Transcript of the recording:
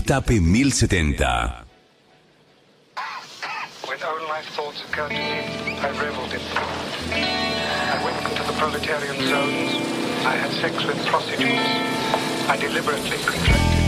Destape 1070. When own life thoughts occurred to me, I reveled in them. I went into the proletarian zones. I had sex with prostitutes. I deliberately contracted